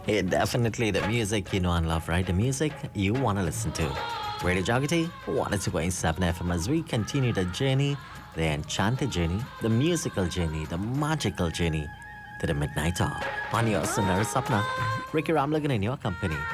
Hey, definitely the music you know and love, right? The music you want to listen to. Radio Jagati, 102.7 FM as we continue the journey, the enchanted journey, the musical journey, the magical journey to the midnight hour. On your Sundar Sapna, Ricky Ramlagan in your company.